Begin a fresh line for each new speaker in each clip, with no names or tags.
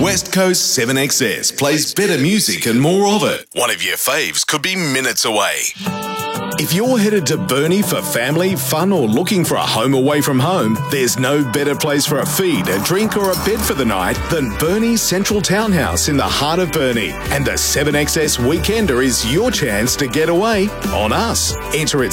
West Coast 7XS plays better music and more of it. One of your faves could be minutes away. If you're headed to Burnie for family, fun, or looking for a home away from home, there's no better place for a feed, a drink, or a bed for the night than Burnie's Central Townhouse in the heart of Burnie. And the 7XS Weekender is your chance to get away on us. Enter at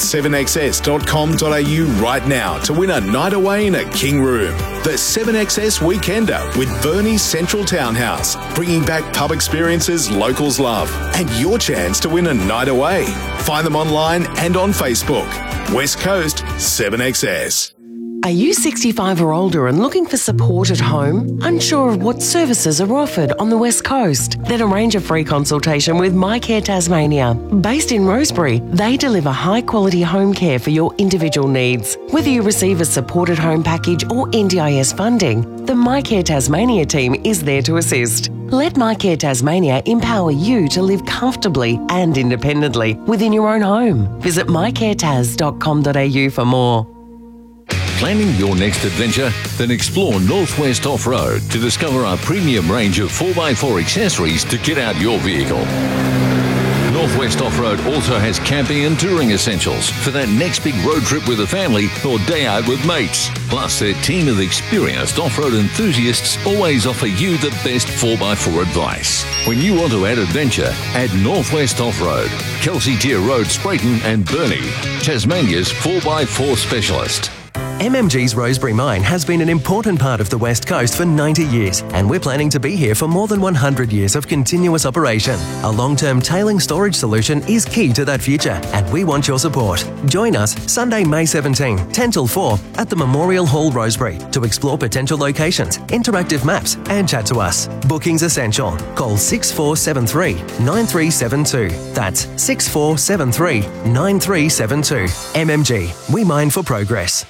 7xs.com.au right now to win a night away in a king room. The 7XS Weekender with Burnie's Central Townhouse, bringing back pub experiences locals love, and your chance to win a night away. Find them online and on Facebook. West Coast 7XS.
Are you 65 or older and looking for support at home? Unsure of what services are offered on the West Coast? Then arrange a free consultation with MyCare Tasmania. Based in Rosebery, they deliver high-quality home care for your individual needs. Whether you receive a supported home package or NDIS funding, the MyCare Tasmania team is there to assist. Let MyCare Tasmania empower you to live comfortably and independently within your own home. Visit mycaretas.com.au for more.
Planning your next adventure? Then explore Northwest Off-Road to discover our premium range of 4x4 accessories to kit out your vehicle. Northwest Off-Road also has camping and touring essentials for that next big road trip with a family or day out with mates. Plus, their team of experienced off-road enthusiasts always offer you the best 4x4 advice. When you want to add adventure, add Northwest Off-Road, Kelsey Tier Road, Sprayton and Burnie, Tasmania's 4x4 specialist.
MMG's Rosebery Mine has been an important part of the West Coast for 90 years, and we're planning to be here for more than 100 years of continuous operation. A long-term tailing storage solution is key to that future, and we want your support. Join us Sunday, May 17, 10 till 4 at the Memorial Hall, Rosebery, to explore potential locations, interactive maps, and chat to us. Bookings essential. Call 6473 9372. That's 6473 9372. MMG. We mine for progress.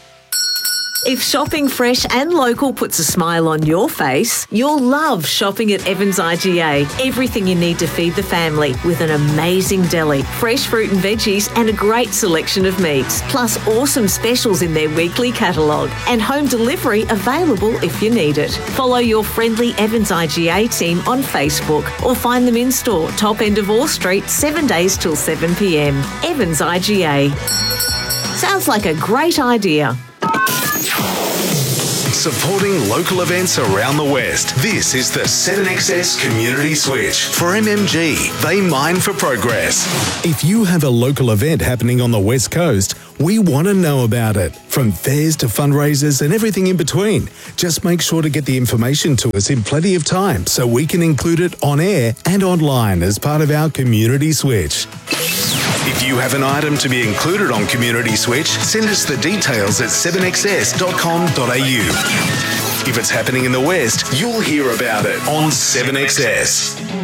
If shopping fresh and local puts a smile on your face, you'll love shopping at Evans IGA. Everything you need to feed the family with an amazing deli, fresh fruit and veggies and a great selection of meats. Plus awesome specials in their weekly catalogue and home delivery available if you need it. Follow your friendly Evans IGA team on Facebook or find them in store, top end of Orr Street, 7 days till 7 p.m. Evans IGA. Sounds like a great idea.
Supporting local events around the West. This is the 7XS Community Switch. For MMG, they mine for progress. If you have a local event happening on the West Coast, we want to know about it. From fairs to fundraisers and everything in between. Just make sure to get the information to us in plenty of time so we can include it on air and online as part of our Community Switch. If you have an item to be included on Community Switch, send us the details at 7xs.com.au. If it's happening in the West, you'll hear about it on 7XS.